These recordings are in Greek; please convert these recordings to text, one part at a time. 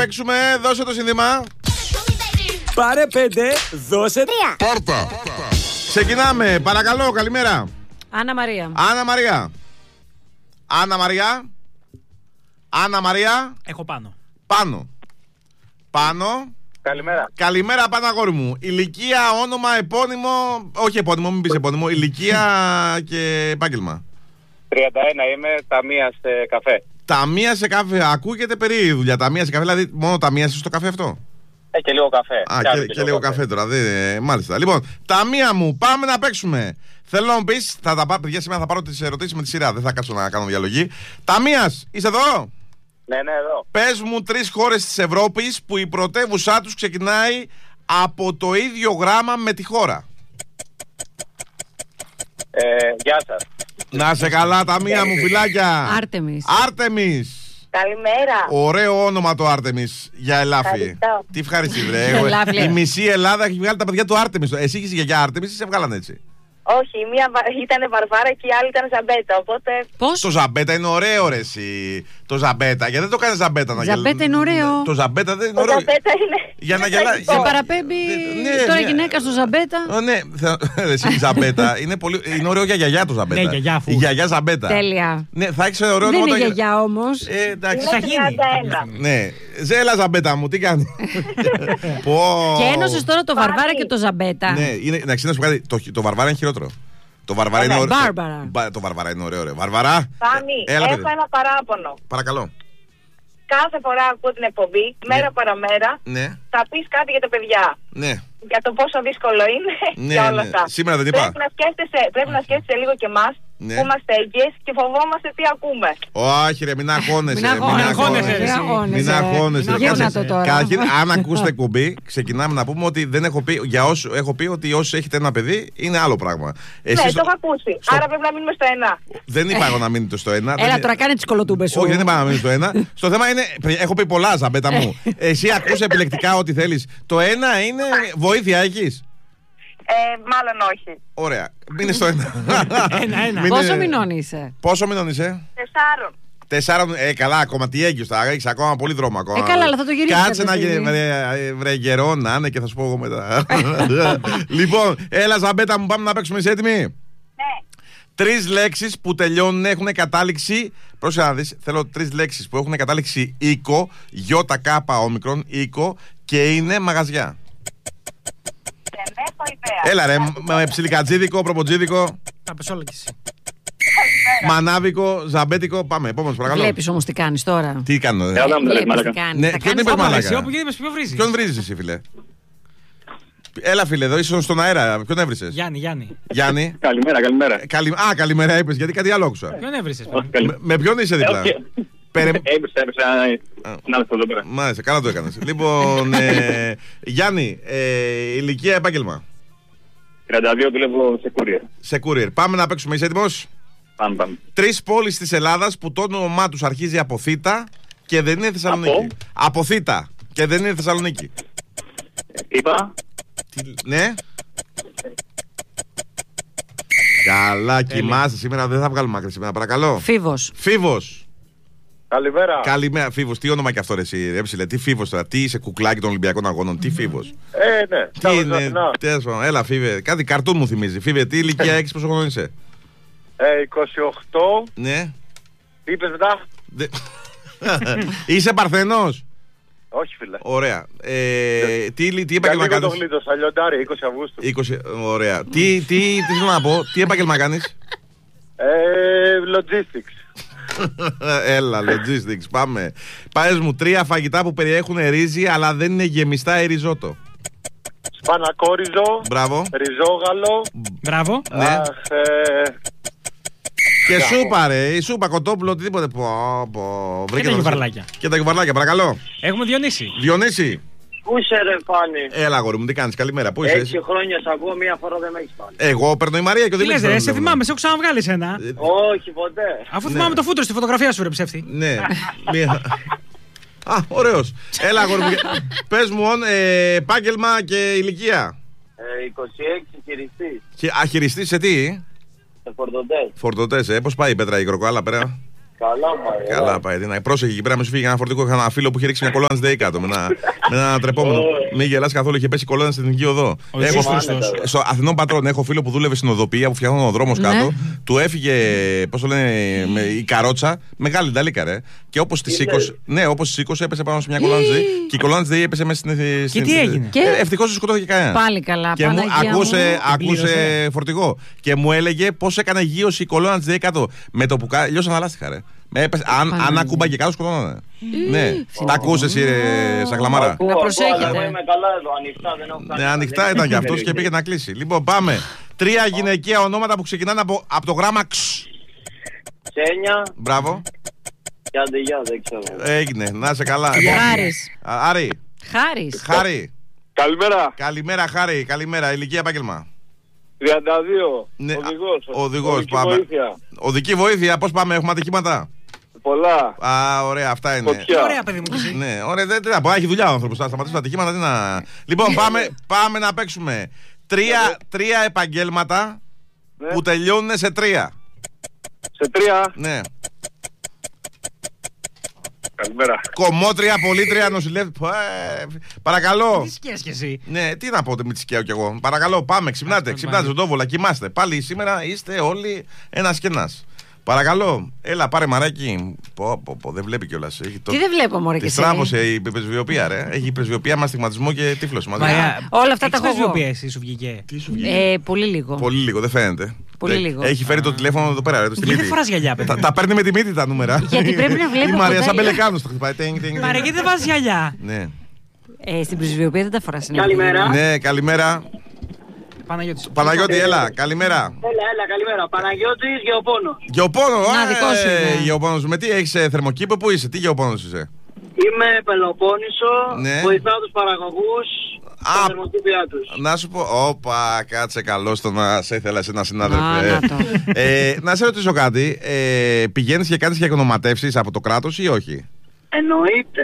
Παίξουμε, δώσε το σύνθημα. Πάρε 5, δώσε 3. Πάρτα. Ξεκινάμε, παρακαλώ, καλημέρα. Άννα Μαρία. Άννα Μαρία. Άννα Μαρία. Άννα Μαρία. Έχω πάνω. Πάνω. Πάνω. Καλημέρα. Καλημέρα, πάνω αγόρι μου. Ηλικία, όνομα, επώνυμο. Όχι επώνυμο, μην πεις επώνυμο. Ηλικία και επάγγελμα. 31 είμαι, ταμεία σε καφέ. Ταμεία σε καφέ. Ακούγεται περίεργη δουλειά. Ταμεία σε καφέ, δηλαδή μόνο ταμεία στο καφέ αυτό. Και λίγο καφέ. Και λίγο καφέ τώρα. Μάλιστα. Λοιπόν, ταμεία μου, πάμε να παίξουμε. Θέλω να μου πεις, παιδιά, σήμερα θα πάρω τις ερωτήσεις με τη σειρά. Δεν θα κάτσω να κάνω διαλογή. Ταμείας, είσαι εδώ? Ναι, εδώ. Πες μου 3 χώρες της Ευρώπης που η πρωτεύουσά τους ξεκινάει από το ίδιο γράμμα με τη χώρα. Γεια σας. Να σε καλά, ταμεία μου, φιλάκια. Άρτεμις. Καλημέρα. Ωραίο όνομα το Άρτεμις για ελάφι. Τι ευχαριστή, βρε. Η μισή Ελλάδα έχει βγάλει τα παιδιά του Άρτεμις. Εσύ είχες γιαγιά Άρτεμις ή σε βγάλανε έτσι? Όχι, μία ήταν Βαρβάρα και η άλλη ήταν Ζαμπέτα, οπότε... Πώς? Το Ζαμπέτα είναι ωραίο, ρε εσύ. Το Ζαμπέτα, γιατί δεν το κάνεις Ζαμπέτα να γελάσει? Ζαμπέτα είναι ωραίο. Το Ζαμπέτα δεν είναι ωραίο. Το Ζαμπέτα είναι... Για να γελάσει. Σε παραπέμπει τώρα γυναίκα στο Ζαμπέτα. Ναι, εσύ η Ζαμπέτα είναι ωραίο για γιαγιά το Ζαμπέτα. Ναι, γιαγιά αφού. Η γιαγιά Ζαμπέτα. Τέλεια. Ναι, θα έχεις ωραίο Δεν όνομα. είναι γιαγιά όμως. Εντάξει. Θα γίνει. Ναι, Ζέλα Ζαμπέτα μου, τι κάνει? Και ένωσες τώρα το Βαρβάρα και το Ζαμπέτα. Ναι, να ξέρεις κάτι, το Βαρβάρα είναι χειρότερο. Το Βαρβάρα είναι ωραίο. Το Βαρβάρα είναι ωραίο, ρε. Βαρβαρά. Φάνη, έχω ένα παράπονο. Παρακαλώ. Κάθε φορά ακούω την εκπομπή, μέρα παραμέρα, θα πεις κάτι για τα παιδιά. Ναι. Για το πόσο δύσκολο είναι και όλα αυτά. Σήμερα δεν είπα. Πρέπει να σκέφτεσαι λίγο και εμάς που είμαστε έγκυες και φοβόμαστε τι ακούμε. Όχι ρε, μην αγχώνεσαι. Μην αγχώνεσαι. Καταρχήν, αν ακούσετε εκπομπή, ξεκινάμε να πούμε ότι δεν έχω πει, για όσου έχω πει ότι όσοι έχετε ένα παιδί είναι άλλο πράγμα. Ναι, το έχω ακούσει. Άρα πρέπει να μείνουμε στο 1. Δεν είπα εγώ να μείνετε στο 1. Έλα τώρα κάνε τις κολοτούμπες σου. Όχι, δεν είπα να μείνει στο 1. Στο θέμα είναι, έχω πει πολλά, Ζαμπέτα μου. Εσύ ακούσε επιλεκτικά ό,τι θέλεις. Το 1 είναι βοήθεια έχεις? Μάλλον όχι. Ωραία. Μείνε στο 1. Πόσο μηνών είσαι? Πόσο μηνών είσαι? 4. Καλά, ακόμα τι έγκυος θα έχεις, ακόμα πολύ δρόμο ακόμα. Καλά, αλλά θα το γυρίσεις. Κάτσε να βρε γερό να είναι και θα σου πω εγώ μετά. Λοιπόν, έλα Ζαμπέτα μου, πάμε να παίξουμε, είσαι έτοιμη? Ναι. 3 λέξεις που τελειώνουν, έχουν κατάληξη. Πρόσεχε να δεις, θέλω 3 λέξεις που έχουν κατάληξη οίκο, γιώτα-κάπα όμικρον, οίκο και είναι μαγαζιά. Δεν έχω ιδέα. Έλα ρε, με ψιλικατζίδικο, προποτζίδικο. Τα πες όλα κι εσύ. Μανάβικο, ζαμπέτικο, πάμε, επόμενος παρακαλώ. Βλέπεις όμως τι κάνεις τώρα. Τι κάνω, Βλέπεις τι κάνεις. Ναι, ποιον είπες μαλάκα? Όπου είπες ποιο βρίζεις. Ποιον βρίζεις εσύ, φίλε? Έλα φίλε, εδώ είσαι στον αέρα, ποιον έβρισες? Γιάννη. Καλημέρα. Καλημέρα είπες, γιατί κάτι άλλο άκουσα. Ποιον έβρισες? Με ποιον είσαι δίπλα? Έπεσα να έρθω εδώ πέρα. Μάλιστα, καλά το έκανες. Λοιπόν, Γιάννη, ηλικία, επάγγελμα? 32, δουλεύω σε courier. Σε courier. Πάμε να παίξουμε, είσαι έτοιμος? Πάμε. 3 πόλεις της Ελλάδας που το όνομά τους αρχίζει από Θήτα και δεν είναι Θεσσαλονίκη. Από Θήτα και δεν είναι Θεσσαλονίκη. Είπα. Ναι. Καλά, κοιμάσαι σήμερα, δεν θα βγάλουμε άκρη σήμερα, παρακαλώ. Φίβος. Καλημέρα, Φίβος. Τι όνομα και αυτό ρε εσύ, ρε ψηλέ, τι Φίβος τώρα, τι είσαι κουκλάκι των Ολυμπιακών Αγώνων, τι Φίβος? Ναι. Τι είναι, έλα Φίβε, κάτι καρτούν μου θυμίζει. Φίβε, τι ηλικία έχεις, πόσο χρόνο είσαι? 28. Ναι. Τι είπες μετά? Είσαι Παρθενός? Όχι φίλε. Ωραία. Τι επάγγελμα κάνεις? Το γλίτωσα, λιοντάρι, 20 Αυγούστου. Ωραία. Τι θέλω να πω, τι επάγγελμα κάνεις? Logistics. Έλα, logistics, πάμε. Πες μου 3 φαγητά που περιέχουν ρύζι αλλά δεν είναι γεμιστά ή ριζότο. Σπανακόριζο. Μπράβο. Ριζόγαλο. Μπράβο. Ναι. Και σούπα ρε, η σούπα, κοτόπουλο, οτιδήποτε. Και τα γιουβαρλάκια. Και τα γιουβαρλάκια, παρακαλώ. Έχουμε Διονύση. Πού είσαι ρε Φάνη? Έλα αγόρι μου, τι κάνεις, καλημέρα, πού είσαι? 6 χρόνια σ' ακούω, μία φορά δεν με έχεις πάρει. Εγώ παίρνω η Μαρία και ο Δημήτρης. Τι λες ρε, σε θυμάμαι, σε έχω ξαναβγάλει ένα. Όχι ποτέ. Αφού θυμάμαι το φούτρο στη φωτογραφία σου ρε ψεύτη. Ναι. Α, ωραίος. Έλα αγόρι μου, πες μου επάγγελμα και ηλικία. 26 χειριστής. Χειριστής σε τι? Σε φορτωτές. Φορτωτές, πώς πάει η Πέτρα η Κροκάλα πέρα? Καλά πάει. Πρόσεχε εκεί πέρα, με σου φύγει ένα φορτικό. Είχα ένα φίλο που είχε ρίξει μια κολόνα στη ΔΕΗ κάτω με ένα τρεπόμενο. Μην γελάς καθόλου, είχε πέσει κολόνα στην εθνική οδό. Στο Αθηνών Πατρών έχω φίλο που δούλευε στην οδοπία που φτιάχνουν ο δρόμο κάτω. Του έφυγε, πώς το λένε, η καρότσα. Μεγάλη Ιταλίκα, ρε. Και όπως τη σήκωσε, έπεσε πάνω σε μια κολόνα τη ΔΕΗ και η κολόνα τη ΔΕΗ έπεσε μέσα στην. Και τι έγινε? Ευτυχώς δεν σκοτώθηκε κανένα. Πάλι καλά. Και μου ακούσε φορτηγό. Και μου έλεγε πώς έκανε γύρωση η κολόνα τη ΔΕΗ κάτω. Με το που λιώσαν αλάστιχα, ρε. Αν ακούμπαγε κάτω, σκοτώνανε. Ναι, τα ακούσε εσύ, Σαγκλαμάρα. Να προσέχετε. Είμαι καλά εδώ, ανοιχτά δεν έχω κάνει. Ναι, ανοιχτά ήταν για αυτός και πήγε να κλείσει. Λοιπόν, πάμε. 3 γυναικεία ονόματα που ξεκινάνε από το γράμμα Ξ. Ξένια. Μπράβο. Γεια, δεν ξέρω. Έγινε, να είσαι καλά. Χάρης. Άρη. Χάρη. Καλημέρα. Καλημέρα, Χάρη. Καλημέρα. Ηλικία, επάγγελμα. 32. Ναι, Οδηγός. Πάμε. Οδική βοήθεια, πώς πάμε, έχουμε ατυχήματα? Πολλά. Ωραία, αυτά είναι. Ωραία, παιδί μου. Ναι, ωραία, δεν θα έχει δουλειά ο άνθρωπος. Θα σταματήσει τα ατυχήματα. Λοιπόν, πάμε να παίξουμε. 3 επαγγέλματα που τελειώνουν σε 3. Σε 3. Ναι. Καλημέρα. Κομμότρια, πολίτρια, νοσηλεύτρια. Παρακαλώ. Τι σκέφτεσαι κι εσύ? Ναι, τι να πω, μη τη σκαίω κι εγώ. Παρακαλώ, πάμε, ξυπνάτε, ζωντόβολα, κοιμάστε. Πάλι σήμερα είστε όλοι ένας και ένας. Παρακαλώ, έλα, πάρε μαράκι. Δεν βλέπει κιόλας. Τι δεν βλέπω, μωρέ, και εσύ. Τη στράβωσε η πρεσβειοποία, ρε. Έχει πρεσβειοποία με αστιγματισμό και τύφλωση. Όλα αυτά τα έχω. Πρεσβειοποία, εσύ σου βγήκε? Τι σου βγήκε? Πολύ λίγο. Πολύ λίγο, δεν φαίνεται. Πολύ λίγο. Έχει φέρει το τηλέφωνο εδώ πέρα. Γιατί δεν φοράς γυαλιά, παιδί? Τα παίρνει με τη μύτη τα νούμερα. Γιατί πρέπει να βλέπει. Η Μαρία σαν Πελεκάνος το χτυπάει. Μαρία, γιατί δεν βάζεις γυαλιά? Ναι. Στην πρεσβειοποία δεν τα φοράς. Καλημέρα. Ναι, καλημέρα. Παναγιώτη, έλα, καλημέρα. Έλα, καλημέρα. Παναγιώτης, Γεωπόνος. Γεωπόνο, Γεωπόνος. Με τι έχεις θερμοκήπο, πού είσαι, τι Γεωπόνος είσαι? Είμαι Πελοπόννησο, ναι. Βοηθάω τους παραγωγούς στα θερμοκήπια τους. Να σου πω, όπα, κάτσε καλώς το να σε ήθελα σε ένα συνάδελφε. Να σε ρωτήσω κάτι, πηγαίνεις και κάνεις και εκονομματεύσεις από το κράτος ή όχι? Εννοείται.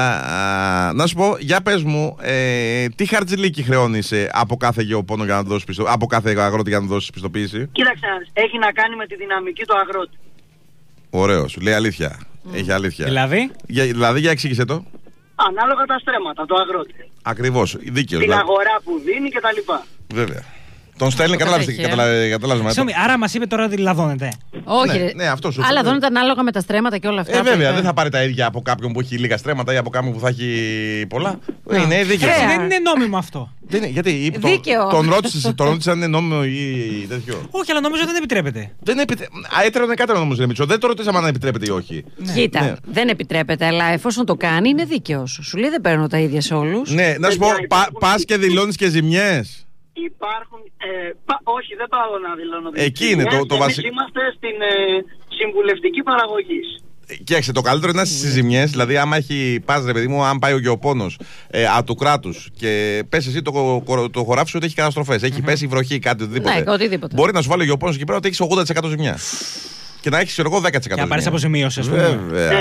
Να σου πω, για πες μου, τι χαρτζηλίκι χρεώνεις από κάθε γεωπόνο για να δώσεις από κάθε αγρότη για να δώσεις πιστοποίηση? Κοίταξε, έχει να κάνει με τη δυναμική του αγρότη. Ωραίο, σου λέει αλήθεια. Έχει αλήθεια. Δηλαδή, για εξήγησε το. Ανάλογα τα στρέμματα του αγρότη. Ακριβώς, δίκαιο. Την αγορά που δίνει κτλ. Βέβαια. Τον στέλνει, καταλάβεις. Άρα μας είπε τώρα ότι λαδώνεται. Όχι. Ναι, αυτό σου. Αλλά λαδώνεται ανάλογα με τα στρέμματα και όλα αυτά. Βέβαια, δεν θα πάρει τα ίδια από κάποιον που έχει λίγα στρέμματα ή από κάποιον που θα έχει πολλά. Είναι δίκαιο. Δεν είναι νόμιμο αυτό. Γιατί τον ρώτησε αν είναι νόμιμο ή τέτοιο. Όχι, αλλά νομίζω δεν επιτρέπεται. Έτερον κάτω νομίζω, Μίτσο. Δεν το ρωτήσαμε αν επιτρέπεται ή όχι. Κοίτα, δεν επιτρέπεται, αλλά εφόσον το κάνει είναι δίκαιο. Σου λέει δεν παίρνω τα ίδια σε όλους. Ναι, να σου πω, πας και δηλώνεις και ζημιές. Υπάρχουν. Όχι, δεν πάω να δηλώνω. Εκεί είναι το βασικό. Είμαστε στην συμβουλευτική παραγωγή. Κοίταξε, το καλύτερο είναι να είσαι στις ζημιές. Δηλαδή, άμα πας, ρε παιδί μου, αν πάει ο γεωπόνος του κράτους και πες εσύ το χωράφι σου ότι έχει καταστροφές, έχει πέσει βροχή, κάτι οτιδήποτε. Μπορεί να σου βάλει ο γεωπόνος εκεί πέρα ότι έχεις 80% ζημιά. Και να έχεις, εγώ, 10%. Και να πάρεις αποζημίωση, ας πούμε.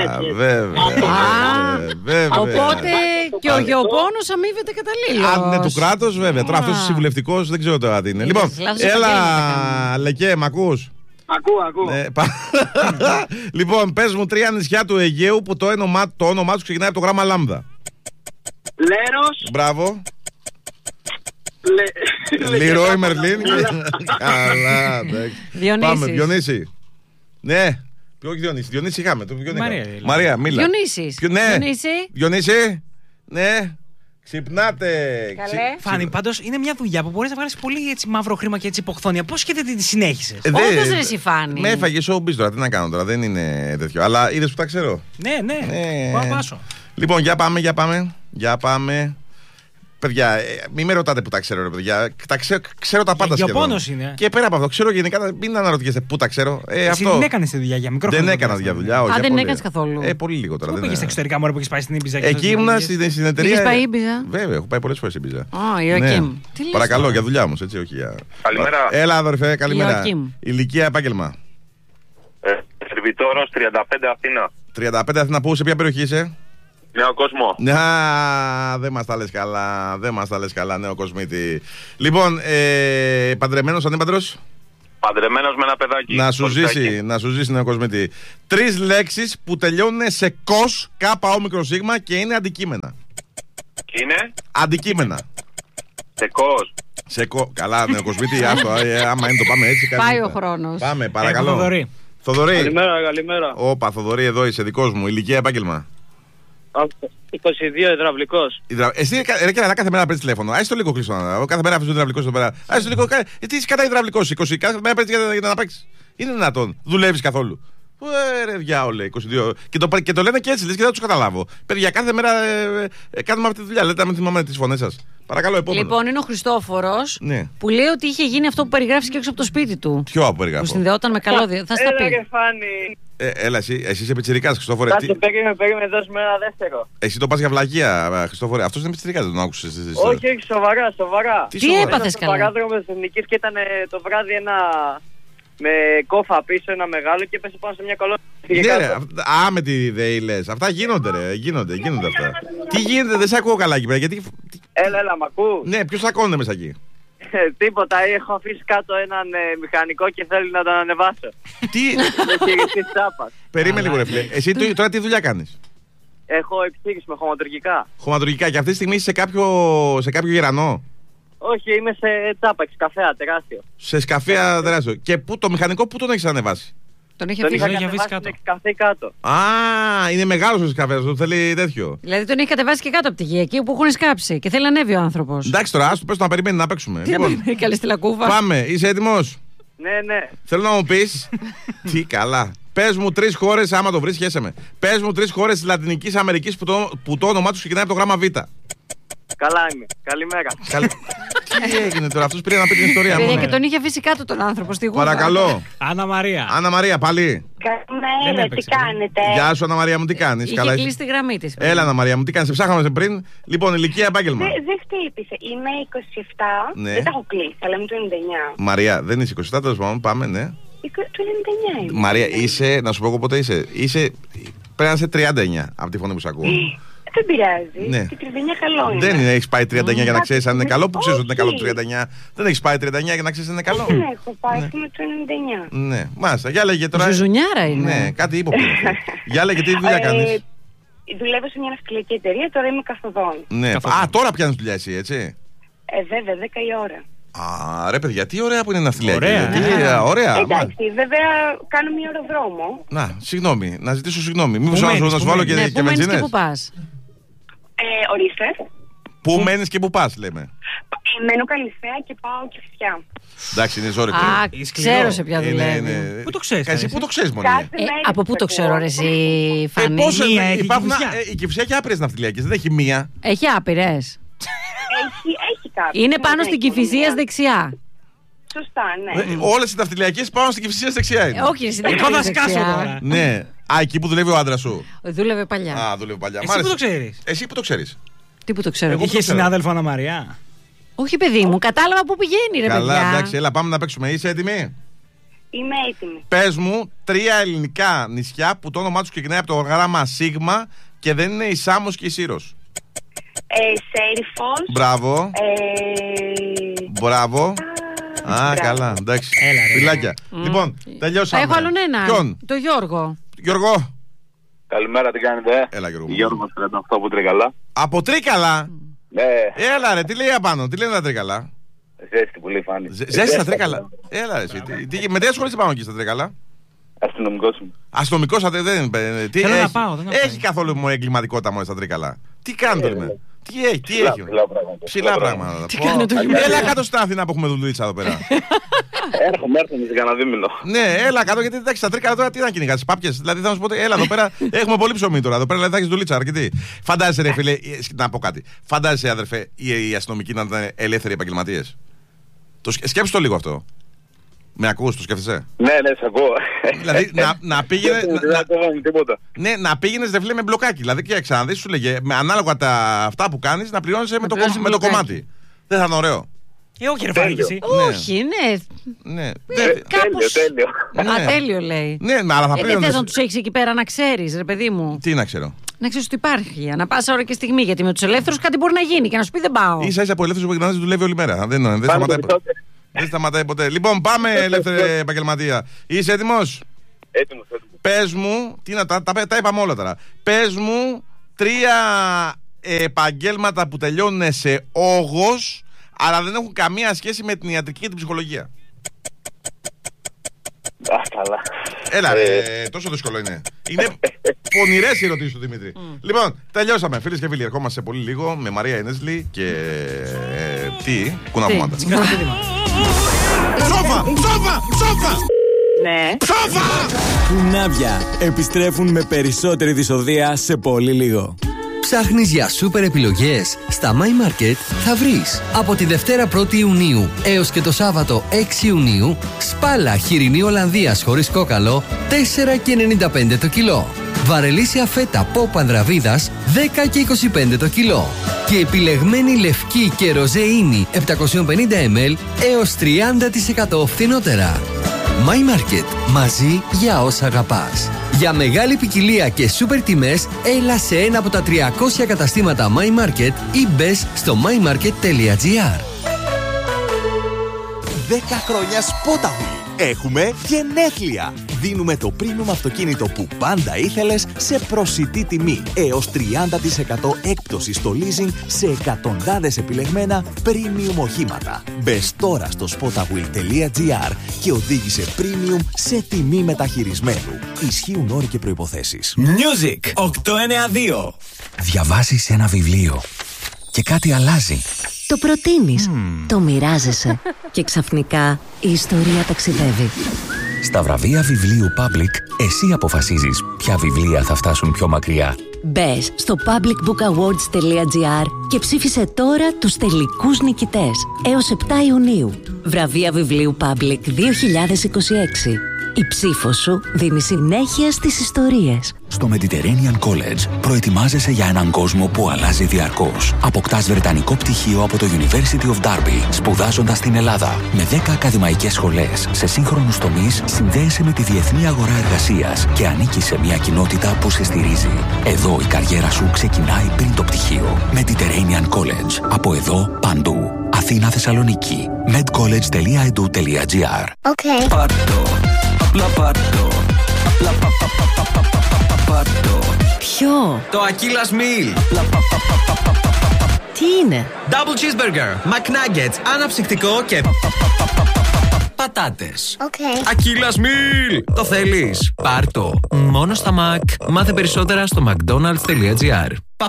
Βέβαια. Οπότε και ο γεωπόνος αμείβεται καταλήλως. Αν είναι του κράτους, βέβαια. Τώρα αυτός ο συμβουλευτικός δεν ξέρω τώρα τι είναι. Λοιπόν, έλα, Λεκέ, μ' ακούς? Ακούω. Λοιπόν, πες μου 3 νησιά του Αιγαίου που το όνομά του ξεκινάει από το γράμμα λάμδα. Λέρος. Μπράβο. Λιρόι Μερλίν. Καλά, εντάξει. Πάμε, Διονύση. Ναι. Όχι Διονύση, Διονύση είχαμε. Μαρία, μίλα. Διονύση. Ναι. Ξυπνάτε. Φάνη, πάντως είναι μια δουλειά που μπορείς να βγάλεις πολύ έτσι μαύρο χρήμα και έτσι υποχθόνια. Πώς και δεν τη συνέχισες? Όντως ρε εσύ, Φάνη. Με έφαγε showbiz τώρα, τι να κάνω τώρα, δεν είναι τέτοιο. Αλλά είδες που τα ξέρω. Ναι. Πάσω. Λοιπόν, για πάμε. Παιδιά, μην με ρωτάτε που τα ξέρω, ρε παιδιά. Ξέρω τα πάντα σχεδόν. Γεωπόνος είναι. Και πέρα από αυτό, ξέρω γενικά, μην αναρωτιέστε πού τα ξέρω. Εσύ δεν έκανες τη δουλειά για μικρό χρόνο. Δεν έκανα για δουλειά, όχι. Δεν έκανες καθόλου. Πολύ λίγο τώρα. Πού πήγες στα εξωτερικά, μωρέ, που έχεις πάει στην Ήμπιζα? Εκεί ήμουνα στην εταιρεία. Έχεις πάει Ήμπιζα? Βέβαια, έχω πάει πολλές φορές στην Ήμπιζα. Ιωακίμ. Παρακαλώ, για δουλειά όμως, έτσι, όχι για. Καλημέρα. Έλα, αδερφέ, καλημέρα. Ηλικία, επάγγελμα. Σερβιτόρος, 35 Αθήνα. 35 Αθήνα, πού, σε ποια περιοχή είσαι? Νέο Κόσμο. Δεν μας τα λες καλά, νέο Κοσμήτη. Λοιπόν, παντρεμένος, ανήπαντρος? Παντρεμένος με ένα παιδάκι. Να σου ζήσει νέο κοσμητή. 3 λέξεις που τελειώνουν σε κος, ΚΟ και είναι αντικείμενα. Είναι? Αντικείμενα. Σε κος. Καλά, νέο κοσμητή, άστο. Άμα είναι το πάμε έτσι. Πάει ο χρόνος. Πάμε, παρακαλώ. Θοδωρή. Καλημέρα. Όπα, Θοδωρή, εδώ είσαι, δικός μου. Ηλικία, επάγγελμα. 22, υδραυλικός. Εσύ ρε και κάθε μέρα παίρνεις τηλέφωνο. Άσε το λίγο κλειστό. Κάθε μέρα αφήνεις το υδραυλικό εδώ πέρα. Άσε το λίγο. Τι είσαι κατά υδραυλικός 20, κάθε μέρα παίρνεις για να παίξεις. Είναι δυνατόν. Δουλεύεις καθόλου. Ρε διάολε, 22. Και το λένε και έτσι, λες και δεν τους καταλάβω. Παιδιά, κάθε μέρα κάνουμε αυτή τη δουλειά. Λέτε να μην θυμάμαι τις φωνές σας. Παρακαλώ, επόμενο. Λοιπόν, είναι ο Χριστόφορος που λέει ότι είχε γίνει αυτό που περιγράφεις και έξω από το σπίτι του. Ποιο που περιγράφω? Που συνδεόταν με καλώδια. Θα στα πει. Έλα, εσύ είσαι πιτσιρικάς, Χριστόφορε. Κάτσε, περίμενε, δώσουμε ένα δεύτερο. Εσύ το πας για βλαγεία, Χριστόφορε. Αυτός είναι πιτσιρικάς, δεν τον άκουσες? Όχι, σοβαρά. Τι έπαθες καλά? Στο παράδρομο της Εθνικής και ήταν το βράδυ ένα. Με κόφα πίσω ένα μεγάλο και έπεσε πάνω σε μια κολόνα. Ναι, με τη ΔΕΗ λες. Αυτά γίνονται, ρε. Γίνονται αυτά. Τι γίνεται, δεν σε ακούω καλά εκεί πέρα. Έλα, μ' ακού. Ναι, ποιος σακώνεται μέσα εκεί? Τίποτα, έχω αφήσει κάτω έναν μηχανικό και θέλει να τον ανεβάσω. Τι? Περίμενε λίγο, ρε φίλε. Εσύ τώρα τι δουλειά κάνεις? Έχω επιχείρηση με χωματουργικά. Χωματουργικά, και αυτή τη στιγμή είσαι σε κάποιο γερανό? Όχι, είμαι σε τσάπαξ, καφέα τεράστιο. Σε σκαφέα τεράστιο. Και το μηχανικό πού τον έχεις ανεβάσει? Τον είχε αφήσει κάτω. Α, είναι μεγάλος ο σκαφέας, το θέλει τέτοιο. Δηλαδή τον έχει κατεβάσει και κάτω από τη γη, εκεί που έχουν σκάψει και θέλει να ανέβει ο άνθρωπος. Εντάξει τώρα, άστο, πες το να περιμένει να παίξουμε. Τι να καλή στη λακκούβα. Πάμε, είσαι έτοιμος? Ναι. Θέλω να μου πεις. Τι καλά. Πες μου 3 χώρες, άμα το βρεις, χέσε με. Πες μου 3 χώρες της Λατινικής Αμερικής που το όνομά τους ξεκινάει από το γράμμα Β. Καλά είμαι. Καλημέρα. Τι έγινε τώρα, αυτός πήρε να πει την ιστορία μου. Και τον είχε αφήσει κάτω τον άνθρωπο στη γούβα. Παρακαλώ. Άννα Μαρία, πάλι. Καλημέρα, τι κάνετε? Γεια σου, Άννα Μαρία μου, τι κάνεις? Είχε κλείσει τη γραμμή της. Έλα, Άννα Μαρία μου, τι κάνεις? Σε ψάχναμε πριν. Λοιπόν, ηλικία, επάγγελμα. Δεν χτύπησε. Είμαι 27. Ναι. Δεν τα έχω κλείσει, αλλά είμαι του 99. Μαρία, δεν είσαι 27, τέλος πάντων, πάμε, ναι. Του 99 είμαι. Μαρία, είσαι, να σου πω εγώ πότε είσαι. Πρέπει να είσαι 39 από τη φωνή που σ' ακούω. Δεν πειράζει. Ναι. Και 39 καλό είναι. Δεν είναι, έχεις πάει 39 για να ξέρεις αν είναι καλό. Που ξέρεις ότι είναι καλό το 39. Δεν έχεις πάει 39 για να ξέρεις αν είναι καλό. Δεν έχω πάει, είμαι το 99. Ναι, μάλιστα. Για λέγε τώρα. Ζουζουνιάρα είναι. Ναι, κάτι είπε πριν. Για λέγε, τι δουλειά κάνεις? Δουλεύω σε μια ναυτιλιακή εταιρεία, τώρα είμαι καθοδόν. Ναι, τώρα πιάνεις δουλειά εσύ, έτσι? Βέβαια, 10 η ώρα. Α, ρε παιδιά, τι ωραία που είναι η ναυτιλιακή. Ωραία. Εντάξει, βέβαια κάνω μια ώρα δρόμο. Να, συγγνώμη, να ζητήσω συγγνώμη. Μήπως να σου βάλω και βενζίνες? Πού μένεις και πού πας? Ορίστε. Πού μένεις και πού πας, λέμε? Μένω Καλυθέα και πάω Κηφισιά. Εντάξει, είναι ζώρικο. Ξέρω σε ποια δουλεύει. Πού το ξέρεις? Εσύ πού το ξέρεις, Μονή? Από πού το ξέρω, ρε εσύ, Φανή? Η Κηφισιά έχει άπειρες ναυτιλιακές, δεν έχει μία. Έχει άπειρες. Έχει κάποιες. Είναι πάνω στην Κηφισίας δεξιά. Σωστά, ναι. Όλες οι ναυτιλιακές πάνω στην Κηφισίας δεξιά είναι. Όχι, στην δεξιά. Ναι. Α, εκεί που δουλεύει ο άντρας σου. Δούλευε παλιά. Α, δούλευε παλιά. Εσύ που το ξέρεις? Εσύ που το ξέρεις? Τι που το ξέρω? Είχε συνάδελφο Άννα Μαρία? Όχι, παιδί μου, κατάλαβα πού πηγαίνει, ρε παιδιά. Καλά, εντάξει, έλα, πάμε να παίξουμε. Είσαι έτοιμη? Είμαι έτοιμη. Πες μου 3 ελληνικά νησιά που το όνομά τους ξεκινάει από το γράμμα Σίγμα και δεν είναι η Σάμος και η Σύρος. Σέριφος. Μπράβο. Μπράβο. Α, καλά, εντάξει. Φιλάκια. Λοιπόν, τελειώσαμε. Έχω άλλον ένα. Ποιον? Το Γιώργο. Γιώργο. Καλημέρα, τι κάνετε? Έλα, Γιώργο. Γιώργος 38 από Τρίκαλα. Από Τρίκαλα? Ναι. Έλα ρε, τι λέει απάνω, τι λένε τα Τρίκαλα? Ζέστη που λέει Φάνη. Ζέστη στα Τρίκαλα. Έλα ρε, με τι ασχολείσαι πάνω εκεί στα Τρίκαλα? Αστυνομικός είμαι. Αστυνομικός, δεν θέλω να πάω. Έχει καθόλου εγκληματικότητα μόνο στα Τρίκαλα? Τι κάνετε ρε? Τι έχει? Ψηλά πράγματα. Έλα κάτω στην Αθήνα που έχουμε δουλίτσα εδώ πέρα. Έρχομαι σε κανένα δίμηνο. Ναι, έλα κάτω, γιατί εντάξει, στα Τρίκαλα τώρα τι να κυνηγάς, πάπιες? Δηλαδή θα σου πω, έλα εδώ πέρα, έχουμε πολύ ψωμί τώρα. Εδώ πέρα δηλαδή θα έχεις δουλίτσα αρκετή. Φαντάζεσαι, ρε φίλε, να πω κάτι. Φαντάζεσαι, αδερφέ, οι αστυνομικοί να ήταν ελεύθεροι επαγγελματίες? Σκέψου το λίγο αυτό. Με ακούς, το σκέφτεσαι? Ναι, σε ακούω. Δηλαδή να πήγαινες. Ναι, να πήγαινες ρε φίλε με μπλοκάκι. Δηλαδή και ξαναδείς, σου λέγε με ανάλογα αυτά που κάνεις να πληρώνεις με το κομμάτι. Δεν θα είναι ωραίο? Όχι, ρε Φάνη, εσύ. Όχι, ναι. Τέλειο. Ατέλειο λέει. Ναι, αλλά θα πληρώνεις. Δεν θες να τους έχεις εκεί πέρα να ξέρεις, ρε παιδί μου? Τι να ξέρω? Να ξέρεις ότι υπάρχει ανά πάσα ώρα και στιγμή. Γιατί με τους ελεύθερους κάτι μπορεί να γίνει και να σου πει δεν πάω. Ίσα ίσα από ελεύθερους που δουλεύει όλη μέρα. Δεν σταματάει. Δεν σταματάει ποτέ. Λοιπόν, πάμε, ελεύθερε επαγγελματία. Είσαι έτοιμος? Έτοιμος. Πες μου, τα είπαμε όλα τώρα. Πες μου 3 επαγγέλματα που τελειώνουν σε όγος, αλλά δεν έχουν καμία σχέση με την ιατρική και την ψυχολογία. Καλά. Έλα, τόσο δύσκολο είναι. Είναι πονηρές οι ερωτήσεις του Δημήτρη. Λοιπόν, τελειώσαμε. Φίλες και φίλοι, ερχόμαστε σε πολύ λίγο με Μαρία Ενέσλη και. Κουναβούματα. Σόφα! Ναι. Κουνάβια επιστρέφουν με περισσότερη δυσοδεία σε πολύ λίγο. Ψάχνεις για σούπερ επιλογές? Στα My Market θα βρεις. Από τη Δευτέρα 1η Ιουνίου έως και το Σάββατο 6 Ιουνίου, σπάλα χοιρινή Ολλανδίας χωρίς κόκαλο 4,95 το κιλό. Βαρελίσια φέτα Pop Ανδραβίδας 10,25 το κιλό. Και επιλεγμένη λευκή και ροζέ ίνι 750 ml έως 30% φθηνότερα. My Market. Μαζί για όσα αγαπάς. Για μεγάλη ποικιλία και σούπερ τιμές, έλα σε ένα από τα 300 καταστήματα My Market ή μπες στο mymarket.gr. 10 χρόνια Spotawheel. Έχουμε γενέθλια. Δίνουμε το premium αυτοκίνητο που πάντα ήθελες σε προσιτή τιμή. Έως 30% έκπτωση στο leasing σε εκατοντάδες επιλεγμένα premium οχήματα. Μπες τώρα στο spotawheel.gr και οδήγησε premium σε τιμή μεταχειρισμένου. Ισχύουν όροι και προϋποθέσεις. Music 892. Διαβάζεις ένα βιβλίο και κάτι αλλάζει. Το προτείνεις, το μοιράζεσαι και ξαφνικά η ιστορία ταξιδεύει. Στα βραβεία βιβλίου Public, εσύ αποφασίζεις ποια βιβλία θα φτάσουν πιο μακριά. Μπες στο publicbookawards.gr και ψήφισε τώρα τους τελικούς νικητές έως 7 Ιουνίου. Βραβεία βιβλίου Public 2026. Η ψήφος σου δίνει συνέχεια στις ιστορίες. Στο Mediterranean College προετοιμάζεσαι για έναν κόσμο που αλλάζει διαρκώς. Αποκτάς βρετανικό πτυχίο από το University of Derby, σπουδάζοντας στην Ελλάδα. Με 10 ακαδημαϊκές σχολές σε σύγχρονους τομείς, συνδέεσαι με τη διεθνή αγορά εργασίας και ανήκεις σε μια κοινότητα που σε στηρίζει. Εδώ η καριέρα σου ξεκινάει πριν το πτυχίο. Mediterranean College. Από εδώ παντού. Αθήνα, Θεσσαλονίκη. medcollege.edu.gr. Okay. Πάρτο. Απλά πάρτο. Απλά πάρτο. Ποιο? Το Aquillas Meal. Τι είναι? Double cheeseburger, McNuggets, αναψυκτικό και πατάτες. Okay. Aquillas Meal. Το θέλεις? Πάρτο. Μόνο στα Mac. Μάθε περισσότερα στο mcdonalds.gr.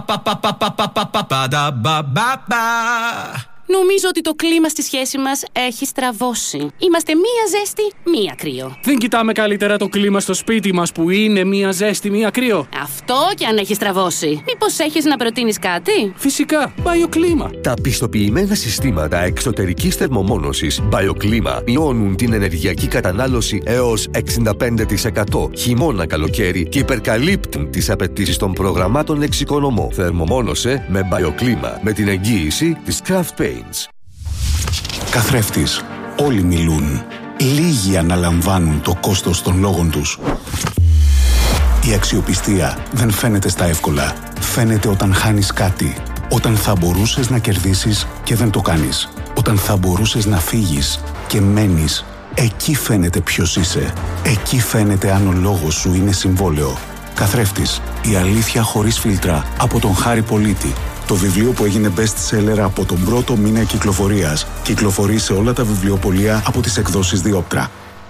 Νομίζω ότι το κλίμα στη σχέση μας έχει στραβώσει. Είμαστε μία ζέστη, μία κρύο. Δεν κοιτάμε καλύτερα το κλίμα στο σπίτι μας που είναι μία ζέστη, μία κρύο? Αυτό και αν έχει στραβώσει. Μήπως έχεις να προτείνεις κάτι? Φυσικά, BioClima. Τα πιστοποιημένα συστήματα εξωτερικής θερμομόνωσης BioClima μειώνουν την ενεργειακή κατανάλωση έως 65% χειμώνα καλοκαίρι και υπερκαλύπτουν τις απαιτήσεις των προγραμμάτων εξοικονομώ. Θερμομόνωσε με BioClima με την εγγύηση της Craft Paints. Καθρέφτης. Όλοι μιλούν. Λίγοι αναλαμβάνουν το κόστος των λόγων τους. Η αξιοπιστία δεν φαίνεται στα εύκολα. Φαίνεται όταν χάνεις κάτι. Όταν θα μπορούσες να κερδίσεις και δεν το κάνεις. Όταν θα μπορούσες να φύγεις και μένεις. Εκεί φαίνεται ποιος είσαι. Εκεί φαίνεται αν ο λόγος σου είναι συμβόλαιο. Καθρέφτης. Η αλήθεια χωρίς φίλτρα από τον Χάρη Πολίτη. Το βιβλίο που έγινε best seller από τον πρώτο μήνα κυκλοφορίας. Κυκλοφορεί σε όλα τα βιβλιοπωλεία από τις εκδόσεις Διόπτρα.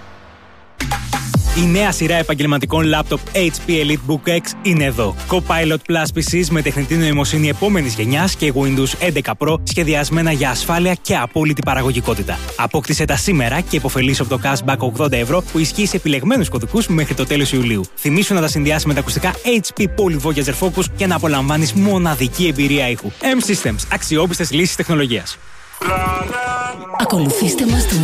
Η νέα σειρά επαγγελματικών λάπτοπ HP EliteBook X είναι εδώ. Copilot Plus PCs με τεχνητή νοημοσύνη επόμενης γενιάς και Windows 11 Pro σχεδιασμένα για ασφάλεια και απόλυτη παραγωγικότητα. Απόκτησε τα σήμερα και υποφελείς από το cashback 80 ευρώ που ισχύει σε επιλεγμένους κωδικούς μέχρι το τέλος Ιουλίου. Θυμήσου να τα συνδυάσεις με τα ακουστικά HP Poly Voyager Focus για να απολαμβάνεις μοναδική εμπειρία ήχου. M-Systems. Αξιόπιστες λύσεις τεχνολογίας. Ακολουθήστε μας στο